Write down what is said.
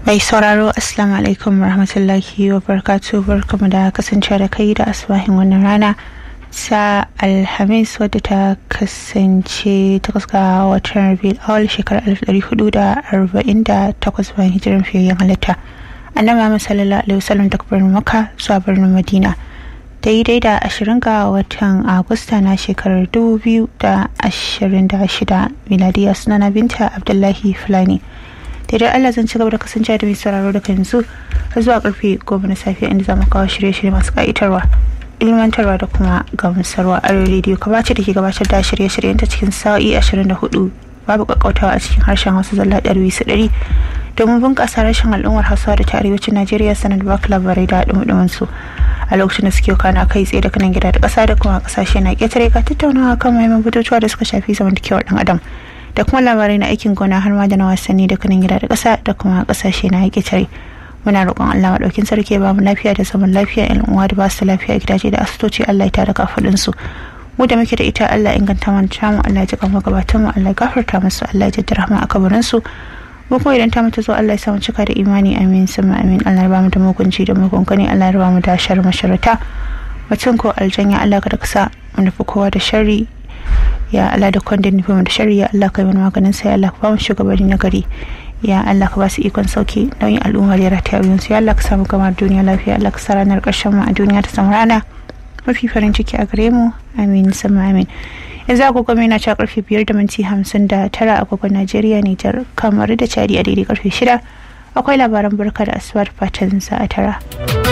Mai sauraro Assalamu alaikum warahmatullahi wabarakatuh, barkamu da kasance da kai da asubahin wannan rana ta Alhamis wadda ta kasance ta ga watan Rabiul Awwal shekarar 1448 bayan hijiran fiyayyen halitta Annabi Muhammad sallallahu alaihi wasallam daga birnin Makka zuwa birnin Madina, daidai da 20 ga watan Agusta na shekarar 2026 miladiya. Sunana Binta Abdullahi Fulani. Daidai Allah zan ci gaba da kasance da mai sauraro daga yanzu har zuwa karfe 10 na safiya, inda zamu kawo shirye-shirye masu ka'itarwa, ilmantarwa da kuma gamsarwa a rediyo Kabace da ke gabatar da shirye-shiryen ta cikin sa'o'i 24 babu kakkautawa a cikin harshen Hausa zalla 100 domin bunƙasa harshen al'ummar Hausa da ta arewacin Najeriya, sanar da baka labarai da dumudumin su a lokacin da suke kana kai tsaye daga nan gida da ƙasa da kuma ƙasashe na ƙetare, ka tattaunawa kan muhimman batutuwa da suka shafi zamantakewar ɗan adam da kuma labarai na aikin gona har ma da na wasanni daga nan gida da ƙasa da kuma ƙasashe na ƙetare. Muna roƙon Allah maɗaukin sarki ya ba mu lafiya da zaman lafiya, ƴan uwa da ba su lafiya, gidaje da asibitoci Allah ya tada kafadin su. Mu da muke da ita Allah inganta mana tamu, Allah ya jika mu gabatan mu, Allah ya gafarta musu, Allah ya jaddara rahma a kabarin su. Mu kuma idan ta mutu zo Allah ya sa mu cika da imani, amin summa amin. Allah ya ba mu da mugunci da mugun kani, Allah ya ba mu da sharri masharata mutum ko aljanya. Allah ka da kasa mu nufi kowa da sharri, ya Allah da kwandon nufi mu da sharri, ya Allah ka yi mana maganin sa, ya Allah ka ba mu shugabanni na gari, ya Allah ka ba su ikon sauki nauyin al'ummar ya rataya wuyansu, ya Allah ka samu gama duniya lafiya, Allah ka sa ranar ƙarshen mu a duniya ta samu rana mafi farin ciki a gare mu, amin summa amin. Yanzu agogo mai na cewa karfe 5:59 agogon Najeriya, Nijar, kamar da Chadi a daidai karfe 6 akwai labaran barka da asubar fatan za a tara.